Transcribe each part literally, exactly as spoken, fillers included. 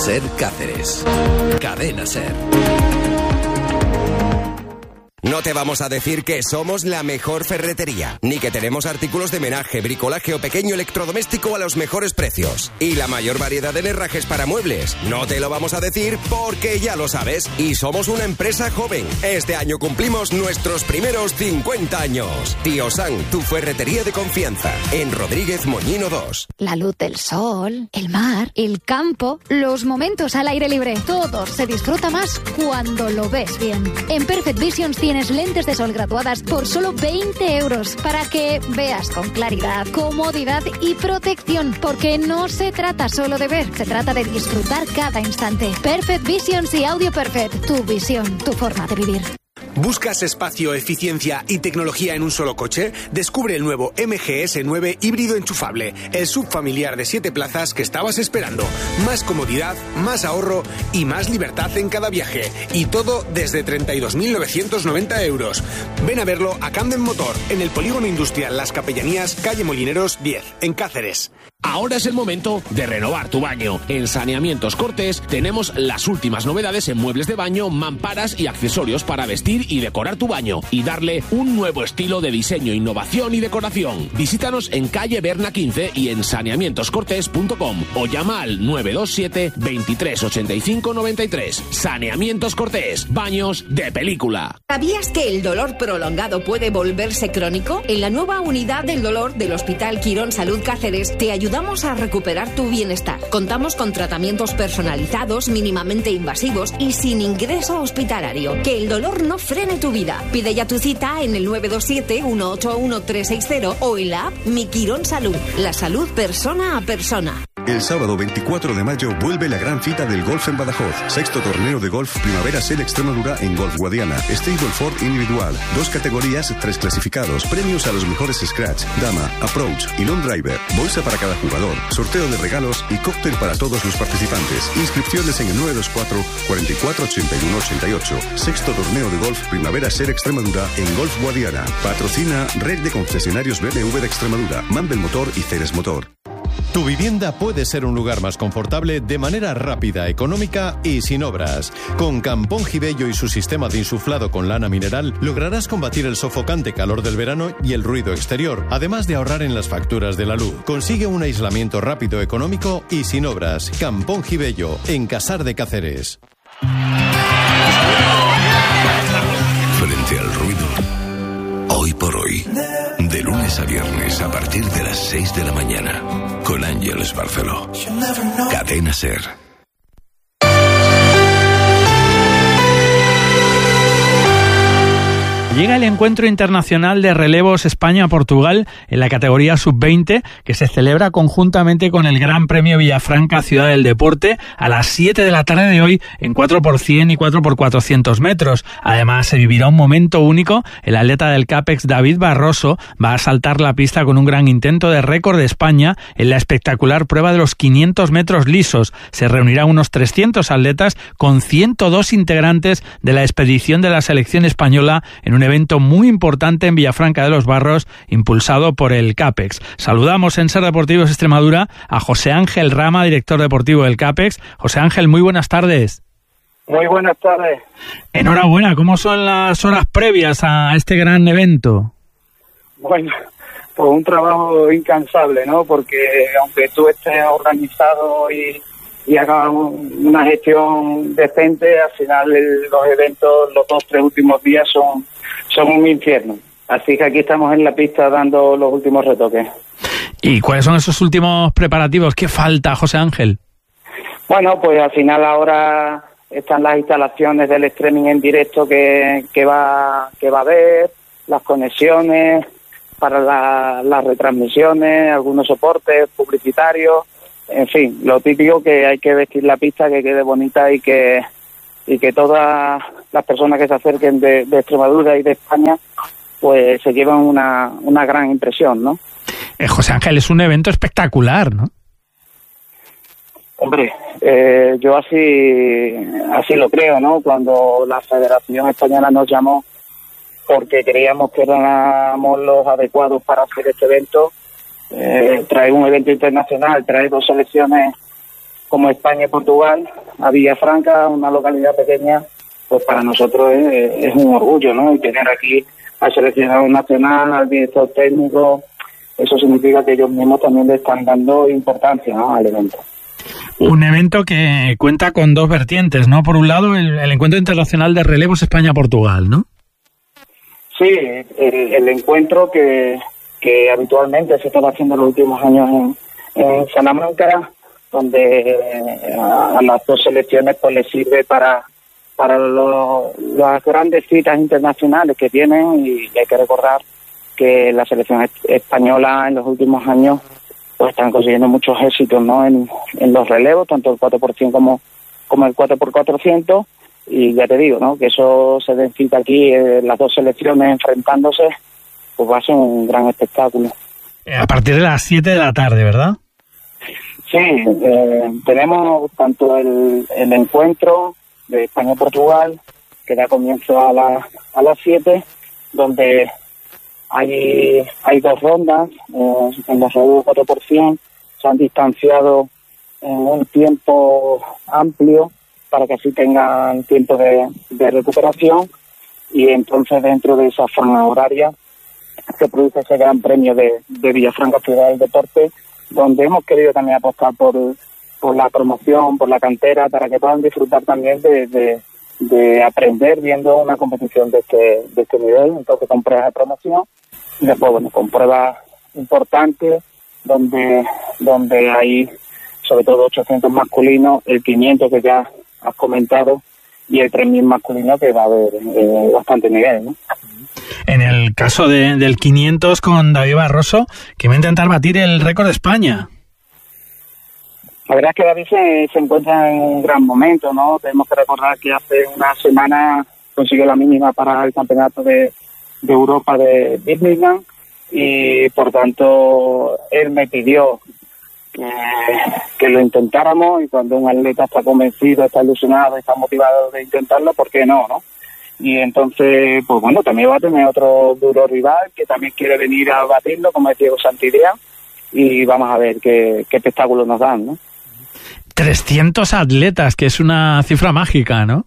Ser Cáceres. Cadena Ser. No te vamos a decir que somos la mejor ferretería, ni que tenemos artículos de menaje, bricolaje o pequeño electrodoméstico a los mejores precios. Y la mayor variedad de herrajes para muebles. No te lo vamos a decir porque ya lo sabes. Y somos una empresa joven. Este año cumplimos nuestros primeros cincuenta años. Tío San, tu ferretería de confianza. En Rodríguez Moñino dos. La luz del sol, el mar, el campo, los momentos al aire libre. Todo se disfruta más cuando lo ves bien. En Perfect Visions tienes lentes de sol graduadas por solo veinte euros para que veas con claridad, comodidad y protección, porque no se trata solo de ver, se trata de disfrutar cada instante. Perfect Visions y Audio Perfect, tu visión, tu forma de vivir. ¿Buscas espacio, eficiencia y tecnología en un solo coche? Descubre el nuevo M G S nueve híbrido enchufable, el subfamiliar de siete plazas que estabas esperando. Más comodidad, más ahorro y más libertad en cada viaje. Y todo desde treinta y dos mil novecientos noventa euros. Ven a verlo a Camden Motor, en el Polígono Industrial Las Capellanías, calle Molineros diez, en Cáceres. Ahora es el momento de renovar tu baño. En Saneamientos Cortés tenemos las últimas novedades en muebles de baño, mamparas y accesorios para vestir y decorar tu baño y darle un nuevo estilo de diseño, innovación y decoración. Visítanos en calle Berna quince y en saneamientos cortés punto com o llama al nueve dos siete, veintitrés ochenta y cinco noventa y tres. Saneamientos Cortés, baños de película. ¿Sabías que el dolor prolongado puede volverse crónico? En la nueva unidad del dolor del Hospital Quirón Salud Cáceres te ayudamos a recuperar tu bienestar. Contamos con tratamientos personalizados, mínimamente invasivos y sin ingreso hospitalario. Que el dolor no frene tu vida. Pide ya tu cita en el nueve dos siete, uno ocho uno, tres seis cero o en la app Mi Quirón Salud. La salud persona a persona. El sábado veinticuatro de mayo vuelve la gran cita del golf en Badajoz. Sexto torneo de golf Primavera Ser Extremadura en Golf Guadiana. Stableford individual. Dos categorías, tres clasificados. Premios a los mejores scratch, dama, approach y long driver. Bolsa para cada jugador. Sorteo de regalos y cóctel para todos los participantes. Inscripciones en el nueve dos cuatro, cuatro cuatro, ochenta y uno ochenta y ocho. Sexto torneo de golf Primavera Ser Extremadura en Golf Guadiana. Patrocina Red de Concesionarios B M W de Extremadura, Mandel Motor y Ceres Motor. Tu vivienda puede ser un lugar más confortable de manera rápida, económica y sin obras. Con Campón Gibello y su sistema de insuflado con lana mineral, lograrás combatir el sofocante calor del verano y el ruido exterior, además de ahorrar en las facturas de la luz. Consigue un aislamiento rápido, económico y sin obras. Campón Gibello, en Casar de Cáceres. Frente al ruido, hoy por hoy, de lunes a viernes a partir de las seis de la mañana, con Ángeles Barceló. Cadena Ser. Llega el Encuentro Internacional de Relevos España-Portugal en la categoría sub veinte, que se celebra conjuntamente con el Gran Premio Villafranca Ciudad del Deporte a las siete de la tarde de hoy en cuatro por cien y cuatro por cuatrocientos metros. Además, se vivirá un momento único. El atleta del CAPEX, David Barroso, va a saltar la pista con un gran intento de récord de España en la espectacular prueba de los quinientos metros lisos. Se reunirán unos trescientos atletas con ciento dos integrantes de la expedición de la selección española en un evento muy importante en Villafranca de los Barros, impulsado por el CAPEX. Saludamos en Ser Deportivos Extremadura a José Ángel Rama, director deportivo del CAPEX. José Ángel, muy buenas tardes. Muy buenas tardes. Enhorabuena, ¿cómo son las horas previas a este gran evento? Bueno, pues un trabajo incansable, ¿no? Porque aunque tú estés organizado y, y hagas una gestión decente, al final el, los eventos, los dos, tres últimos días son son un infierno. Así que aquí estamos en la pista dando los últimos retoques. ¿Y cuáles son esos últimos preparativos? ¿Qué falta, José Ángel? Bueno, pues al final ahora están las instalaciones del streaming en directo que, que va que va a haber, las conexiones para la, las retransmisiones, algunos soportes publicitarios, en fin, lo típico, que hay que vestir la pista, que quede bonita y que y que todas las personas que se acerquen de, de Extremadura y de España pues se llevan una, una gran impresión, ¿no? Eh, José Ángel, es un evento espectacular, ¿no? Hombre, eh, yo así así lo creo, ¿no? Cuando la Federación Española nos llamó porque creíamos que éramos los adecuados para hacer este evento, eh, traer un evento internacional, traer dos selecciones como España y Portugal, a Villafranca, una localidad pequeña, pues para nosotros es, es un orgullo, ¿no? Y tener aquí al seleccionador nacional, al director técnico, eso significa que ellos mismos también le están dando importancia, ¿no?, al evento. Un evento que cuenta con dos vertientes, ¿no? Por un lado, el, el Encuentro Internacional de Relevos España-Portugal, ¿no? Sí, el, el encuentro que, que habitualmente se estaba haciendo en los últimos años en, en Salamanca, donde a, a las dos selecciones pues les sirve para para lo, las grandes citas internacionales que tienen, y hay que recordar que la selección española en los últimos años pues están consiguiendo muchos éxitos, ¿no?, en, en los relevos, tanto el cuatro por cien como, como el cuatro por cuatrocientos, y ya te digo, ¿no?, que eso se necesita aquí, eh, las dos selecciones enfrentándose, pues va a ser un gran espectáculo. A partir de las siete de la tarde, ¿verdad? Sí, eh, tenemos tanto el, el encuentro de España-Portugal, que da comienzo a, la, a las siete, donde hay hay dos rondas, eh, en los relevos cuatro por cien se han distanciado en un tiempo amplio para que así tengan tiempo de, de recuperación, y entonces dentro de esa franja horaria se produce ese gran premio de, de Villafranca Ciudad del Deporte, donde hemos querido también apostar por, por la promoción, por la cantera, para que puedan disfrutar también de, de, de aprender viendo una competición de este, de este nivel, entonces con pruebas de promoción, y después, bueno, con pruebas importantes, donde, donde hay sobre todo ochocientos masculinos, el quinientos que ya has comentado, y el tres mil masculino, que va a haber eh, bastante nivel, ¿no? En el caso de, del quinientos con David Barroso, que va a intentar batir el récord de España. La verdad es que David se, se encuentra en un gran momento, ¿no? Tenemos que recordar que hace una semana consiguió la mínima para el campeonato de, de Europa de Birmingham, y por tanto él me pidió que, que lo intentáramos, y cuando un atleta está convencido, está ilusionado, está motivado de intentarlo, ¿por qué no, no? Y entonces, pues bueno, también va a tener otro duro rival que también quiere venir a batirlo, como es Diego Santidea, y vamos a ver qué, qué espectáculo nos dan, ¿no? trescientos atletas, que es una cifra mágica, ¿no?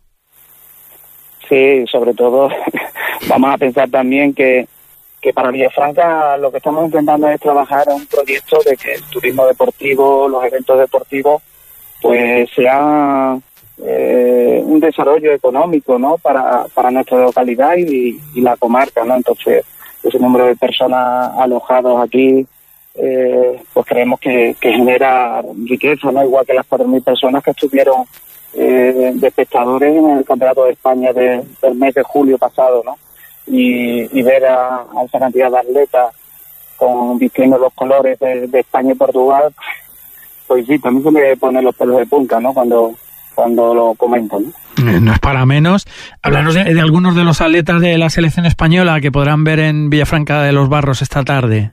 Sí, sobre todo vamos a pensar también que, que para Villafranca lo que estamos intentando es trabajar en un proyecto de que el turismo deportivo, los eventos deportivos, pues sea eh, un desarrollo económico, ¿no?, para, para nuestra localidad y, y la comarca, ¿no? Entonces, ese número de personas alojados aquí, eh, pues creemos que, que genera riqueza, ¿no?, igual que las cuatro mil personas que estuvieron eh, de espectadores en el Campeonato de España de, del mes de julio pasado, ¿no? Y, y ver a, a esa cantidad de atletas con vistiendo los colores de, de España y Portugal, pues sí, también se me ponen los pelos de punta, ¿no?, cuando cuando lo comentan, ¿no? No es para menos. Háblanos de, de algunos de los atletas de la selección española que podrán ver en Villafranca de los Barros esta tarde.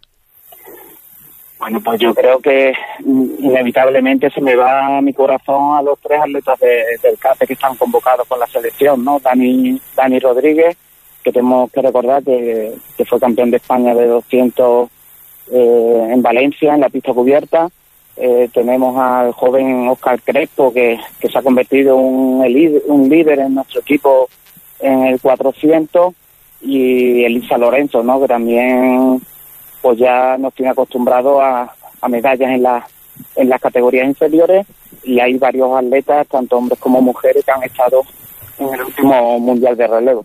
Bueno, pues yo creo que inevitablemente se me va mi corazón a los tres atletas de, del CAPE que están convocados con la selección, ¿no? Dani, Dani Rodríguez, que tenemos que recordar que, que fue campeón de España de doscientos eh, en Valencia, en la pista cubierta. Eh, tenemos al joven Óscar Crespo, que, que se ha convertido en un, un líder en nuestro equipo en el cuatrocientos, y Elisa Lorenzo, ¿no?, que también pues ya nos tiene acostumbrados a, a medallas en, la, en las categorías inferiores, y hay varios atletas, tanto hombres como mujeres, que han estado en el último Mundial de Relevo.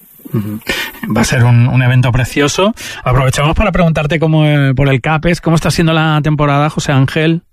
Va a ser un, un evento precioso. Aprovechamos para preguntarte cómo, eh, por el CAPES, ¿cómo está siendo la temporada, José Ángel?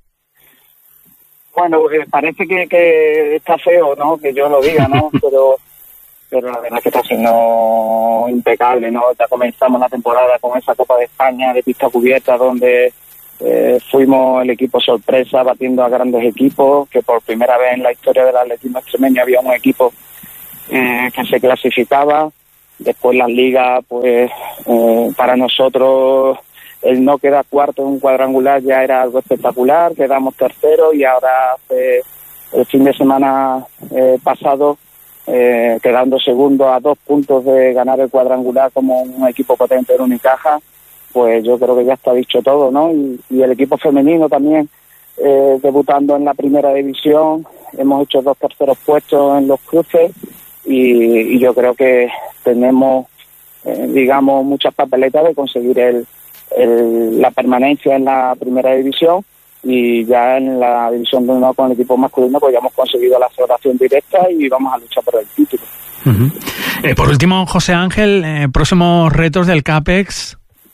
Bueno, eh, parece que, que está feo, ¿no?, que yo lo diga, ¿no? pero pero la verdad es que está siendo impecable, ¿no? Ya comenzamos la temporada con esa Copa de España de pista cubierta, donde eh, fuimos el equipo sorpresa, batiendo a grandes equipos, que por primera vez en la historia del atletismo extremeño había un equipo eh, que se clasificaba. Después las ligas, pues eh, para nosotros el no quedar cuarto en un cuadrangular ya era algo espectacular, quedamos terceros, y ahora eh, el fin de semana eh, pasado eh, quedando segundo a dos puntos de ganar el cuadrangular como un equipo potente en Unicaja, pues yo creo que ya está dicho todo, ¿no? Y, y el equipo femenino también eh, debutando en la primera división, hemos hecho dos terceros puestos en los cruces y, y yo creo que tenemos, eh, digamos, muchas papeletas de conseguir el, el, la permanencia en la primera división, y ya en la división de honor con el equipo masculino pues ya hemos conseguido la aceleración directa y vamos a luchar por el título. Uh-huh. Eh, por último, José Ángel, eh, próximos retos del CAPEX.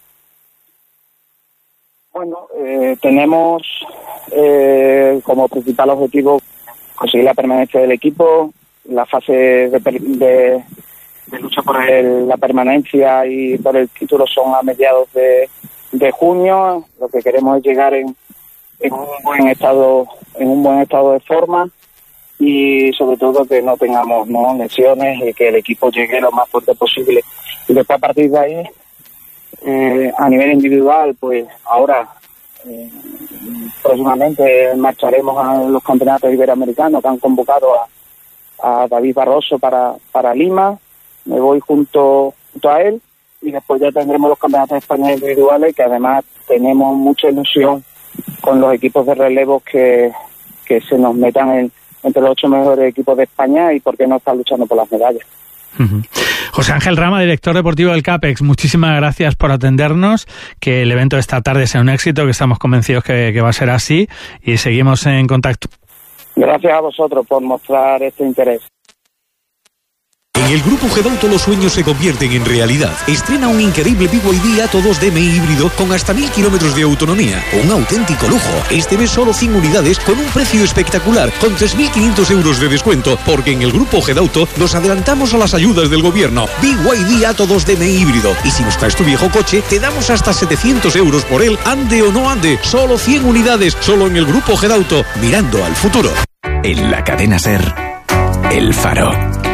Bueno, eh, tenemos eh, como principal objetivo conseguir la permanencia del equipo. La fase de, de, de lucha por el, la permanencia y por el título son a mediados de, de junio. Lo que queremos es llegar en, en un buen estado, en un buen estado de forma, y sobre todo que no tengamos no lesiones y que el equipo llegue lo más fuerte posible. Y después, a partir de ahí, eh, a nivel individual, pues ahora eh, próximamente marcharemos a los campeonatos iberoamericanos que han convocado a, a David Barroso para, para Lima. Me voy junto, junto a él, y después ya tendremos los campeonatos españoles individuales, que además tenemos mucha ilusión con los equipos de relevo que, que se nos metan en entre los ocho mejores equipos de España, y por qué no estar luchando por las medallas. Uh-huh. José Ángel Rama, director deportivo del CAPEX, muchísimas gracias por atendernos, que el evento de esta tarde sea un éxito, que estamos convencidos que, que va a ser así, y seguimos en contacto. Gracias a vosotros por mostrar este interés. En el Grupo Gedauto los sueños se convierten en realidad. Estrena un increíble B Y D Atto dos D M I híbrido con hasta mil kilómetros de autonomía. Un auténtico lujo. Este mes solo cien unidades con un precio espectacular, con tres mil quinientos euros de descuento, porque en el Grupo Gedauto nos adelantamos a las ayudas del gobierno. B Y D Atto dos D M I híbrido. Y si nos traes tu viejo coche, te damos hasta setecientos euros por él, ande o no ande. Solo cien unidades, solo en el Grupo Gedauto, mirando al futuro. En la cadena SER, El Faro,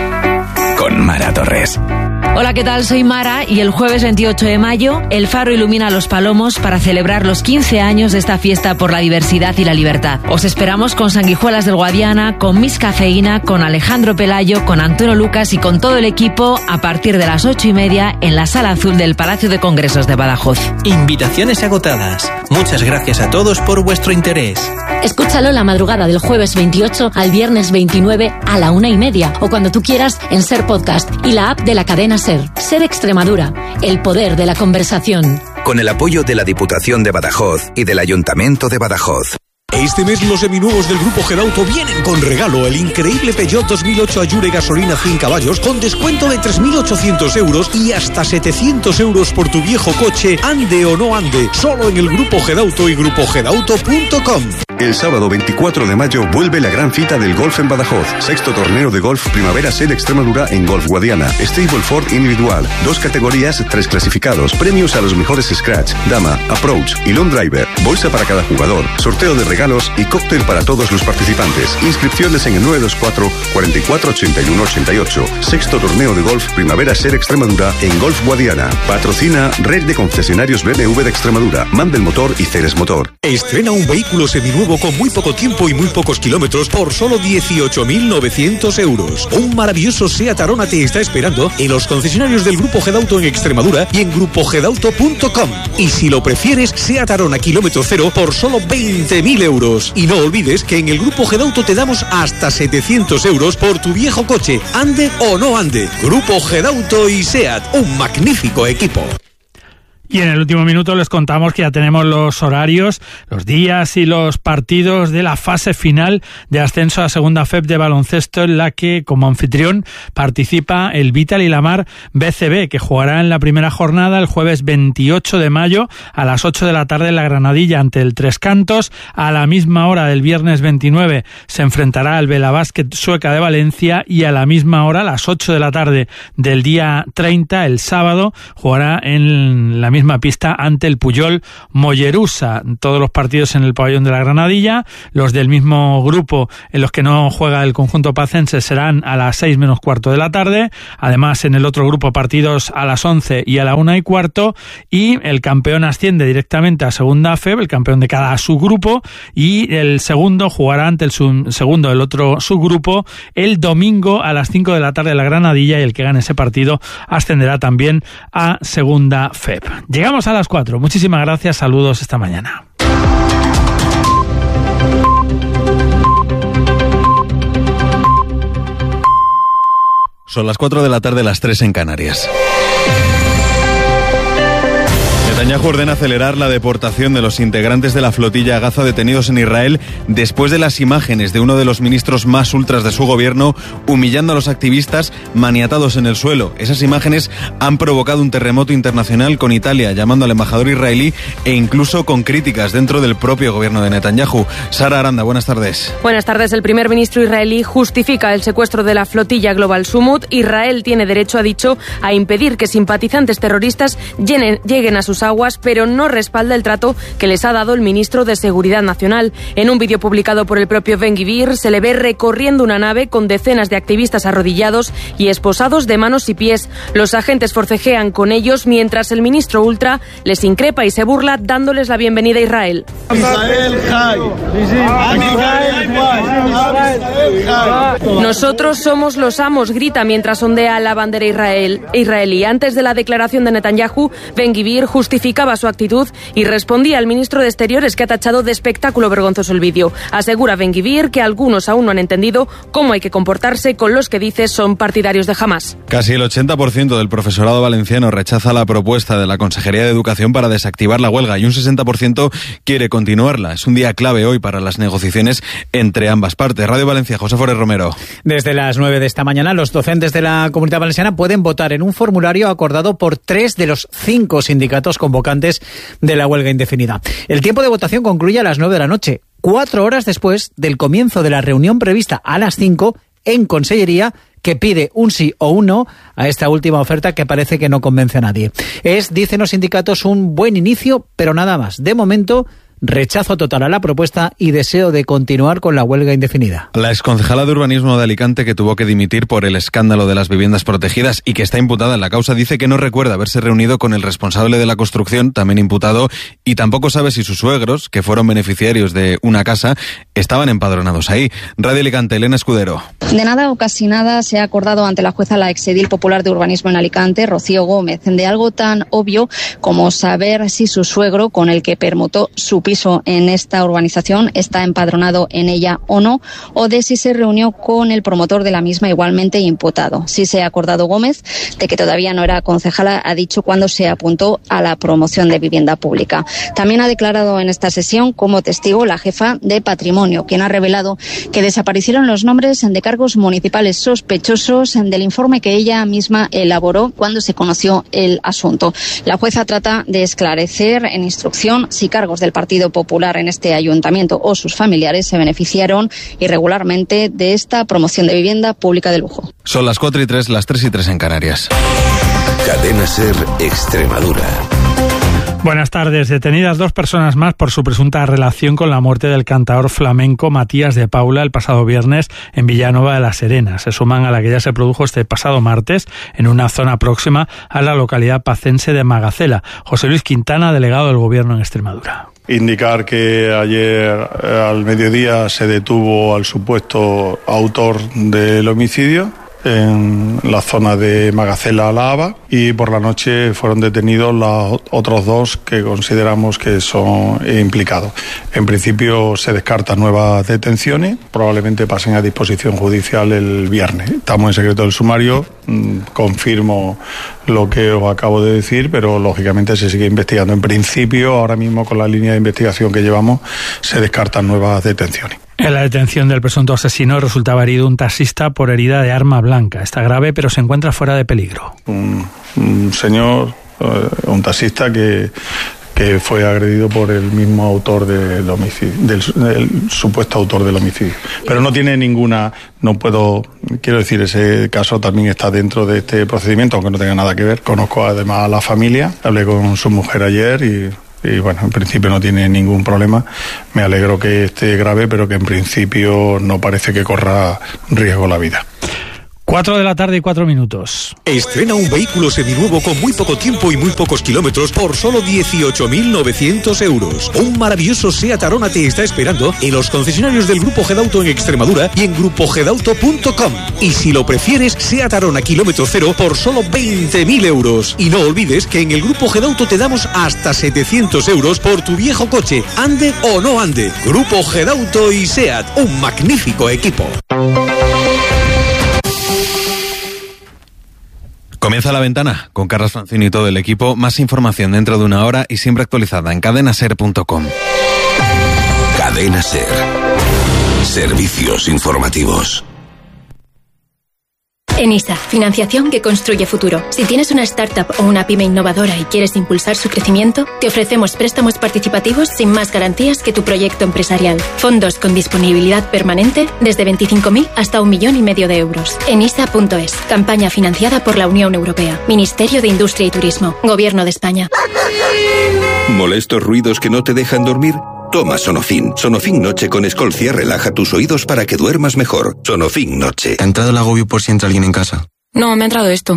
con Mara Torres. Hola, ¿qué tal? Soy Mara, y el jueves veintiocho de mayo, El Faro ilumina Los Palomos para celebrar los quince años de esta fiesta por la diversidad y la libertad. Os esperamos con Sanguijuelas del Guadiana, con Miss Cafeína, con Alejandro Pelayo, con Antonio Lucas y con todo el equipo a partir de las ocho y media en la Sala Azul del Palacio de Congresos de Badajoz. Invitaciones agotadas. Muchas gracias a todos por vuestro interés. Escúchalo la madrugada del jueves veintiocho al viernes veintinueve a la una y media, o cuando tú quieras en SER Podcast y la app de la cadena SER. SER Extremadura, el poder de la conversación. Con el apoyo de la Diputación de Badajoz y del Ayuntamiento de Badajoz. Este mes los seminuevos del Grupo Gedauto vienen con regalo: el increíble Peugeot dos mil ocho Allure gasolina cien caballos con descuento de tres mil ochocientos euros y hasta setecientos euros por tu viejo coche, ande o no ande, solo en el Grupo Gedauto y grupo gedauto punto com. El sábado veinticuatro de mayo vuelve la gran cita del golf en Badajoz. Sexto torneo de golf Primavera SER Extremadura en Golf Guadiana. Stableford individual. Dos categorías, tres clasificados. Premios a los mejores scratch, dama, approach y long driver. Bolsa para cada jugador. Sorteo de regalos y cóctel para todos los participantes. Inscripciones en el nueve dos cuatro, cuatro cuatro, ocho uno ocho ocho. Sexto torneo de golf Primavera SER Extremadura en Golf Guadiana. Patrocina Red de Concesionarios B M W de Extremadura, Mandel Motor y Ceres Motor. Estrena un vehículo seminuevo con muy poco tiempo y muy pocos kilómetros por solo dieciocho mil novecientos euros. Un maravilloso SEAT Arona te está esperando en los concesionarios del Grupo Gedauto en Extremadura y en grupo gedauto punto com. Y si lo prefieres, SEAT Arona kilómetro cero por solo veinte mil euros. Y no olvides que en el Grupo Gedauto te damos hasta setecientos euros por tu viejo coche, ande o no ande. Grupo Gedauto y SEAT, un magnífico equipo. Y en el último minuto les contamos que ya tenemos los horarios, los días y los partidos de la fase final de ascenso a segunda F E P de baloncesto, en la que como anfitrión participa el Vital y la Mar B C B, que jugará en la primera jornada el jueves veintiocho de mayo a las ocho de la tarde en la Granadilla ante el Tres Cantos. A la misma hora del viernes veintinueve se enfrentará al Vela Basket Sueca de Valencia, y a la misma hora, a las ocho de la tarde del día treinta, el sábado, jugará en la misma misma pista ante el Puyol Mollerusa. Todos los partidos en el pabellón de la Granadilla. Los del mismo grupo en los que no juega el conjunto pacense serán a las seis menos cuarto de la tarde. Además, en el otro grupo partidos a las once y a la una y cuarto, y el campeón asciende directamente a segunda F E B, el campeón de cada subgrupo, y el segundo jugará ante el sub- segundo del otro subgrupo el domingo a las cinco de la tarde en la Granadilla, y el que gane ese partido ascenderá también a segunda F E B. Llegamos a las cuatro. Muchísimas gracias. Saludos esta mañana. Son las cuatro de la tarde, las tres en Canarias. Netanyahu ordena acelerar la deportación de los integrantes de la flotilla Gaza detenidos en Israel después de las imágenes de uno de los ministros más ultras de su gobierno humillando a los activistas maniatados en el suelo. Esas imágenes han provocado un terremoto internacional, con Italia llamando al embajador israelí e incluso con críticas dentro del propio gobierno de Netanyahu. Sara Aranda, buenas tardes. Buenas tardes. El primer ministro israelí justifica el secuestro de la flotilla Global Summit. Israel tiene derecho, ha dicho, a impedir que simpatizantes terroristas llenen, lleguen a sus aguas, pero no respalda el trato que les ha dado el ministro de Seguridad Nacional. En un vídeo publicado por el propio Ben-Gvir se le ve recorriendo una nave con decenas de activistas arrodillados y esposados de manos y pies. Los agentes forcejean con ellos mientras el ministro ultra les increpa y se burla dándoles la bienvenida a Israel. Nosotros somos los amos, grita mientras ondea la bandera Israel, israelí. Antes de la declaración de Netanyahu, Ben-Gvir justificaba su actitud y respondía al ministro de Exteriores, que ha tachado de espectáculo vergonzoso el vídeo. Asegura Ben-Gvir que algunos aún no han entendido cómo hay que comportarse con los que dice son partidarios de Hamás. Casi el ochenta por ciento del profesorado valenciano rechaza la propuesta de la Consejería de Educación para desactivar la huelga y un sesenta por ciento quiere continuarla. Es un día clave hoy para las negociaciones entre ambas partes. Radio Valencia, José Forés Romero. Desde las nueve de esta mañana, los docentes de la Comunidad Valenciana pueden votar en un formulario acordado por tres de los cinco sindicatos convocantes de la huelga indefinida. El tiempo de votación concluye a las nueve de la noche, cuatro horas después del comienzo de la reunión prevista a las cinco en Consellería, que pide un sí o un no a esta última oferta que parece que no convence a nadie. Es, dicen los sindicatos, un buen inicio, pero nada más. De momento, rechazo total a la propuesta y deseo de continuar con la huelga indefinida. La exconcejala de Urbanismo de Alicante, que tuvo que dimitir por el escándalo de las viviendas protegidas y que está imputada en la causa, dice que no recuerda haberse reunido con el responsable de la construcción, también imputado, y tampoco sabe si sus suegros, que fueron beneficiarios de una casa, estaban empadronados ahí. Radio Alicante, Elena Escudero. De nada o casi nada se ha acordado ante la jueza la exedil popular de Urbanismo en Alicante, Rocío Gómez, de algo tan obvio como saber si su suegro, con el que permutó su piso en esta urbanización, está empadronado en ella o no, o de si se reunió con el promotor de la misma, igualmente imputado. Sí se ha acordado Gómez de que todavía no era concejala, ha dicho cuando se apuntó a la promoción de vivienda pública. También ha declarado en esta sesión como testigo la jefa de Patrimonio, quien ha revelado que desaparecieron los nombres de cargos municipales sospechosos del informe que ella misma elaboró cuando se conoció el asunto. La jueza trata de esclarecer en instrucción si cargos del Partido Popular en este ayuntamiento o sus familiares se beneficiaron irregularmente de esta promoción de vivienda pública de lujo. Son las cuatro y tres, las tres y tres en Canarias. Cadena SER Extremadura. Buenas tardes. Detenidas dos personas más por su presunta relación con la muerte del cantaor flamenco Matías de Paula el pasado viernes en Villanueva de la Serena. Se suman a la que ya se produjo este pasado martes en una zona próxima a la localidad pacense de Magacela. José Luis Quintana, delegado del Gobierno en Extremadura. Indicar que ayer al mediodía se detuvo al supuesto autor del homicidio en la zona de Magacela, La Haba, y por la noche fueron detenidos los otros dos que consideramos que son implicados. En principio se descartan nuevas detenciones, probablemente pasen a disposición judicial el viernes. Estamos en secreto del sumario, confirmo lo que os acabo de decir, pero lógicamente se sigue investigando. En principio, ahora mismo con la línea de investigación que llevamos, se descartan nuevas detenciones. En la detención del presunto asesino resultaba herido un taxista por herida de arma blanca. Está grave, pero se encuentra fuera de peligro. Un, un señor, un taxista que, que fue agredido por el mismo autor del homicidio, del, del supuesto autor del homicidio. Pero no tiene ninguna, no puedo, quiero decir, ese caso también está dentro de este procedimiento, aunque no tenga nada que ver. Conozco además a la familia, hablé con su mujer ayer y... Y bueno, en principio no tiene ningún problema. Me alegro que esté grave, pero que en principio no parece que corra riesgo la vida. Cuatro de la tarde y cuatro minutos. Estrena un vehículo seminuevo con muy poco tiempo y muy pocos kilómetros por solo dieciocho mil novecientos euros. Un maravilloso SEAT Arona te está esperando en los concesionarios del Grupo Gedauto en Extremadura y en grupo gedauto punto com. Y si lo prefieres, SEAT Arona kilómetro cero por solo veinte mil euros. Y no olvides que en el Grupo Gedauto te damos hasta setecientos euros por tu viejo coche, ande o no ande. Grupo Gedauto y SEAT, un magnífico equipo. Comienza La Ventana con Carlos Francino y todo el equipo. Más información dentro de una hora y siempre actualizada en cadena ser punto com. Cadena Ser. Servicios informativos. ENISA, financiación que construye futuro. Si tienes una startup o una pyme innovadora y quieres impulsar su crecimiento, te ofrecemos préstamos participativos sin más garantías que tu proyecto empresarial. Fondos con disponibilidad permanente desde veinticinco mil hasta un millón y medio de euros. enisa punto es. Campaña financiada por la Unión Europea. Ministerio de Industria y Turismo. Gobierno de España. ¿Molestos ruidos que no te dejan dormir? Toma Sonofin. Sonofin Noche con Escolcia relaja tus oídos para que duermas mejor. Sonofin Noche. ¿Te ha entrado el agobio por si entra alguien en casa? No, me ha entrado esto.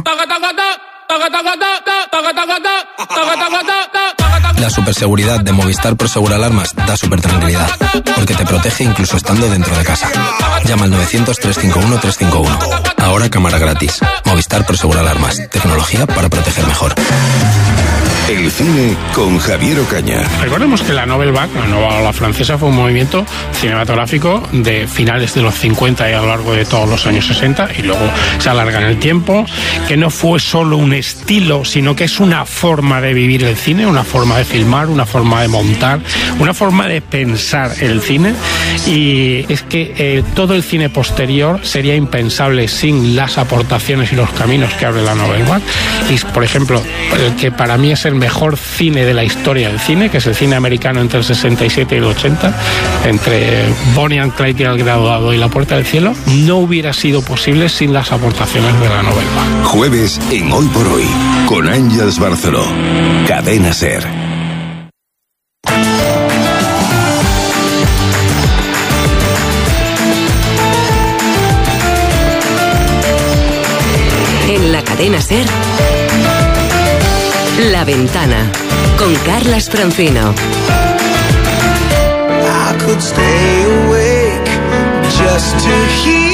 La superseguridad de Movistar Prosegur Alarmas da super tranquilidad, porque te protege incluso estando dentro de casa. Llama al novecientos, trescientos cincuenta y uno, trescientos cincuenta y uno. Ahora cámara gratis. Movistar Prosegur Alarmas. Tecnología para proteger mejor. El cine con Javier Ocaña. Recordemos que la Nouvelle Vague, la nueva ola francesa, fue un movimiento cinematográfico de finales de los cincuenta y a lo largo de todos los años sesenta, y luego se alarga en el tiempo, que no fue solo un estilo, sino que es una forma de vivir el cine, una forma de filmar, una forma de montar, una forma de pensar el cine, y es que eh, todo el cine posterior sería impensable sin las aportaciones y los caminos que abre la Nouvelle Vague. Y, por ejemplo, el que para mí es el mejor cine de la historia del cine, que es el cine americano entre el sesenta y siete y el ochenta, entre Bonnie and Clyde y El Graduado y La Puerta del Cielo, no hubiera sido posible sin las aportaciones de la Nouvelle Vague. Jueves en Hoy por Hoy, con Ángeles Barceló. Cadena Ser. En la Cadena Ser, La Ventana, con Carlas Francino. I could stay awake just to hear